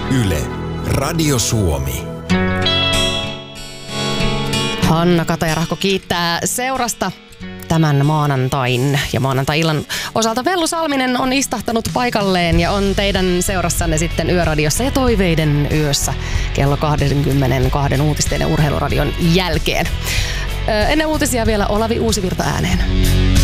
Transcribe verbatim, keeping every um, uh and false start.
Yle, Radio Suomi. Hanna Kataja-Rahko kiittää seurasta tämän maanantain ja maanantai-illan osalta. Vellu Salminen on istahtanut paikalleen ja on teidän seurassanne sitten Yöradiossa ja Toiveiden yössä kello kaksikymmentäkaksi uutisten ja urheiluradion jälkeen. Ennen uutisia vielä Olavi Uusivirta ääneen.